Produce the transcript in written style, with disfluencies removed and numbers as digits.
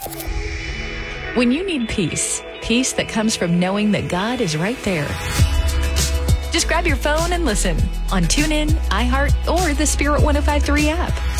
When you need peace, peace that comes from knowing that God is right there. Just grab your phone and listen on TuneIn, iHeart, or the Spirit 105.3 app.